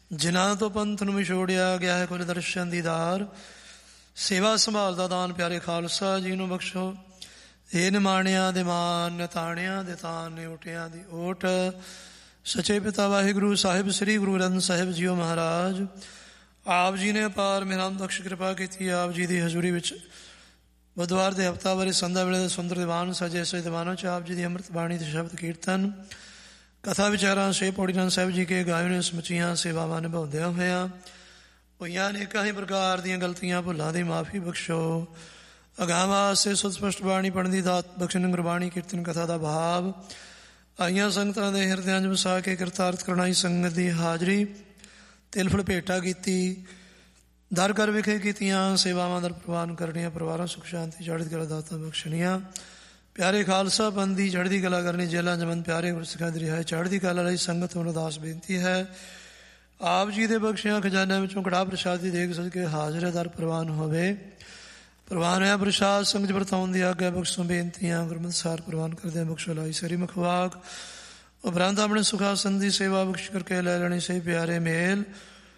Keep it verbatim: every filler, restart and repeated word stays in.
ਜਿਨ੍ਹਾਂ ਤੋਂ ਪੰਥ ਨੂੰ ਵਿਛੋੜਿਆ ਗਿਆ ਹੈ ਕੁਲ ਦਰਸ਼ਨ ਦੀਦਾਰ। ਸੇਵਾ ਸੰਭਾਲ ਦਾ ਦਾਨ ਪਿਆਰੇ ਖਾਲਸਾ ਜੀ ਨੂੰ ਬਖਸ਼ੋ। ਇਹ ਨਿਮਾਣਿਆਂ ਦੇ ਮਾਨ, ਨਿਤਾਣਿਆਂ ਦੇ ਤਾਨ, ਨਿਉਟਿਆਂ ਦੀ ਓਟ। ਸੱਚੇ ਪਿਤਾ ਵਾਹਿਗੁਰੂ ਸਾਹਿਬ ਸ੍ਰੀ ਗੁਰੂ ਗ੍ਰੰਥ ਸਾਹਿਬ ਜੀਓ ਮਹਾਰਾਜ ਆਪ ਜੀ ਨੇ ਅਪਾਰ ਮੇਰਾ ਬਖਸ਼ ਕਿਰਪਾ ਕੀਤੀ। ਆਪ ਜੀ ਦੀ ਹਜ਼ੂਰੀ ਵਿੱਚ ਬੁੱਧਵਾਰ ਦੇ ਹਫ਼ਤਾਵਾਰੀ ਸੰਧਾ ਵੇਲੇ ਦੇ ਸੁੰਦਰ ਦੀਵਾਨ ਸਜੇ ਸਜੇ ਦੀਵਾਨਾਂ 'ਚ ਆਪ ਜੀ ਦੀ ਅੰਮ੍ਰਿਤ ਬਾਣੀ ਤੇ ਸ਼ਬਦ ਕੀਰਤਨ ਕਥਾ ਵਿਚਾਰਾਂ ਸੇ ਪੌੜੀ ਨਾਨਕ ਸਾਹਿਬ ਜੀ ਕੇ ਗਾਏ ਨੇ ਸਮੁੱਚੀਆਂ ਸੇਵਾਵਾਂ ਨਿਭਾਉਂਦਿਆਂ ਹੋਇਆਂ ਹੋਈਆਂ ਅਨੇਕਾਂ ਹੀ ਪ੍ਰਕਾਰ ਦੀਆਂ ਗਲਤੀਆਂ ਭੁੱਲਾਂ ਦੀ ਮਾਫੀ ਬਖਸ਼ੋ। ਅਗਾਂਹ ਵਾਸਤੇ ਸੁਧ ਸਪਸ਼ਟ ਬਾਣੀ ਪੜ੍ਹਨ ਦੀ ਦਾਤ ਬਖਸ਼ਣ। ਗੁਰਬਾਣੀ ਕੀਰਤਨ ਕਥਾ ਦਾ ਭਾਵ ਆਈਆਂ ਸੰਗਤਾਂ ਦੇ ਹਿਰਦਿਆਂ 'ਚ ਵਸਾ ਕੇ ਕਿਰਤਾਰਥ ਕਰਨਾਈ ਸੰਗਤ ਦੀ ਹਾਜ਼ਰੀ ਤਿਲ ਫੁਲ ਭੇਟਾ ਕੀਤੀ। ਦਰ ਘਰ ਵਿਖੇ ਕੀਤੀਆਂ ਸੇਵਾਵਾਂ ਦਰ ਪ੍ਰਵਾਨ ਕਰਨੀਆਂ। ਪਰਿਵਾਰਾਂ ਸੁਖ ਸ਼ਾਂਤੀ ਚੜ੍ਹਦੀ ਕਲਾ ਦਾਤਾਂ ਬਖਸ਼ਣੀਆਂ। ਪਿਆਰੇ ਖਾਲਸਾ ਪੰਥ ਦੀ ਚੜ੍ਹਦੀ ਕਲਾ ਕਰਨੀ। ਜੇਲਾਂ ਜਮਨ ਪਿਆਰੇ ਗੁਰਸਿੱਖਾਂ ਦੀ ਰਿਹਾਈ ਚੜ੍ਹਦੀ ਕਲਾ ਲਈ ਸੰਗਤ ਨੂੰ ਅਰਦਾਸ ਬੇਨਤੀ ਹੈ ਆਪ ਜੀ ਦੇ ਬਖਸ਼ਿਆਂ ਖਜ਼ਾਨਿਆਂ ਵਿੱਚੋਂ ਕੜਾਹ ਪ੍ਰਸ਼ਾਦ ਦੀ ਦੇਗ ਸਦਕੇ ਹਾਜ਼ਰ ਦਰ ਪ੍ਰਵਾਨ ਹੋਵੇ। ਪ੍ਰਵਾਨ ਹੋਇਆ ਪ੍ਰਸ਼ਾਦ ਸੰਗਤ ਵਰਤਾਉਣ ਦੀ ਆਗਿਆ ਬਖਸ਼ੋ। ਬੇਨਤੀਆਂ ਗੁਰਮਤਿ ਸਾਰ ਪ੍ਰਵਾਨ ਕਰਦਿਆਂ ਬਖਸ਼ੋ ਲਾਈ ਸਰੀ ਮੁਖਵਾਕ ਉਪਰੰਤ ਆਪਣੇ ਸੁਖਾਸਨ ਦੀ ਸੇਵਾ ਬਖਸ਼ ਕਰਕੇ ਲੈ ਲੈਣੀ ਸਹੀ ਪਿਆਰੇ ਮੇਲ।